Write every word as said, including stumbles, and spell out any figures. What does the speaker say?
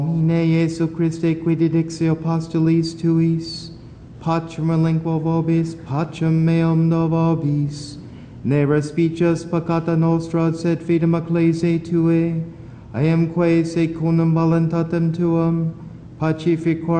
Domine Iesu Christe, qui didixio postulis tuis, pacem relinquo vobis, pacem meum do vobis, ne respicius peccata nostra, sed fidem ecclesiae Tuae, eamque secundum voluntatem Tuam, pacificor